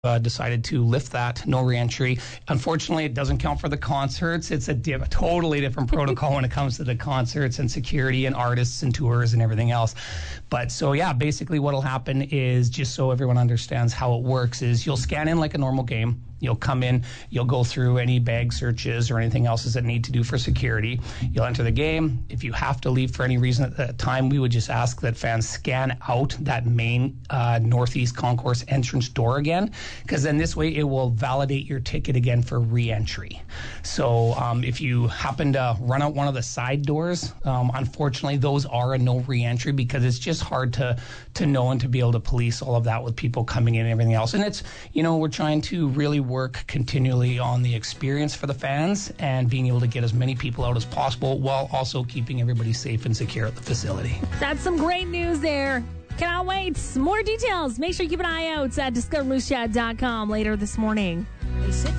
decided to lift that no reentry. Unfortunately, it doesn't count for the concerts. It's a totally different protocol when it comes to the concerts and security and artists and tours and everything else. But so yeah, basically what'll happen is, just so everyone understands how it works, is you'll scan in like a normal game. You'll come in, you'll go through any bag searches or anything else that need to do for security. You'll enter the game. If you have to leave for any reason at that time, we would just ask that fans scan out that main Northeast Concourse entrance door again, because then this way it will validate your ticket again for re-entry. So if you happen to run out one of the side doors, unfortunately those are a no re-entry, because it's just hard to know and to be able to police all of that with people coming in and everything else. And it's, we're trying to really work continually on the experience for the fans and being able to get as many people out as possible while also keeping everybody safe and secure at the facility. That's some great news there. Cannot wait. More details. Make sure you keep an eye out at discovermoosechat.com later this morning.